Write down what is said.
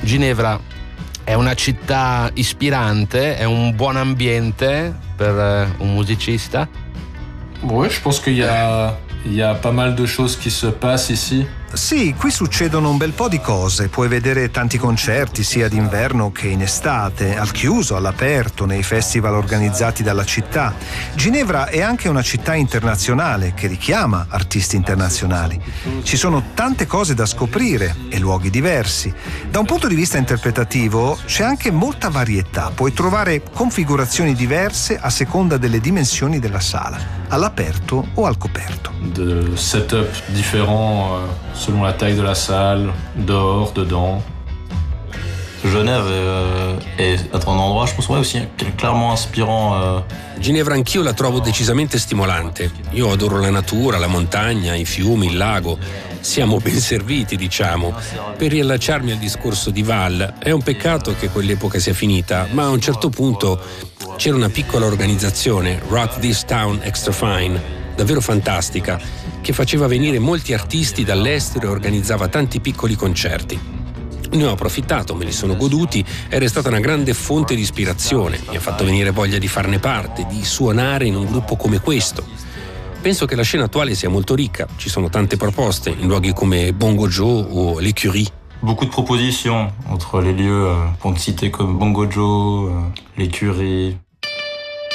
Ginevra è una città ispirante, è un buon ambiente per un musicista. Ouais, je pense il y a pas mal de choses qui se passent ici. Sì, qui succedono un bel po' di cose. Puoi vedere tanti concerti sia d'inverno che in estate, al chiuso, all'aperto, nei festival organizzati dalla città. Ginevra è anche una città internazionale che richiama artisti internazionali. Ci sono tante cose da scoprire e luoghi diversi. Da un punto di vista interpretativo c'è anche molta varietà. Puoi trovare configurazioni diverse a seconda delle dimensioni della sala, all'aperto o al coperto. De setup différents selon la taille de la salle, dehors, dedans. Genève est un endroit, je pense, ouais, aussi clairement inspirant. Ginevra anch'io la trovo decisamente stimolante. Io adoro la natura, la montagna, i fiumi, il lago. Siamo ben serviti, diciamo. Per riallacciarmi al discorso di Val, è un peccato che quell'epoca sia finita, ma a un certo punto c'era una piccola organizzazione, Rock This Town Extra Fine, davvero fantastica, che faceva venire molti artisti dall'estero e organizzava tanti piccoli concerti. Ne ho approfittato, me li sono goduti, era stata una grande fonte di ispirazione, mi ha fatto venire voglia di farne parte, di suonare in un gruppo come questo. Penso che la scena attuale sia molto ricca, ci sono tante proposte in luoghi come Bongo Joe o l'Écurie. Beaucoup de propositions entre les lieux, pour ne citer comme Bongo Joe, l'Écurie.